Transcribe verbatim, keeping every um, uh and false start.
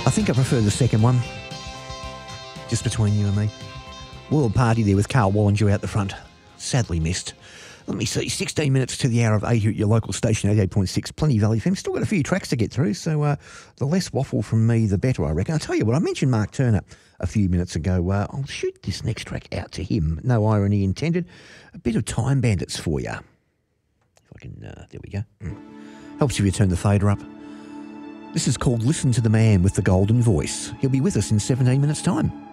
I think I prefer the second one. Just between you and me. World Party there with Carl Wallinger out the front. Sadly missed. Let me see, sixteen minutes to the hour of eight at your local station, eighty-eight point six, Plenty Valley F M. Still got a few tracks to get through, so uh, the less waffle from me, the better, I reckon. I'll tell you what, I mentioned Mark Turner a few minutes ago. Uh, I'll shoot this next track out to him. No irony intended. A bit of Time Bandits for you. If I can, uh, there we go. Mm. Helps if you turn the fader up. This is called Listen to the Man with the Golden Voice. He'll be with us in seventeen minutes' time.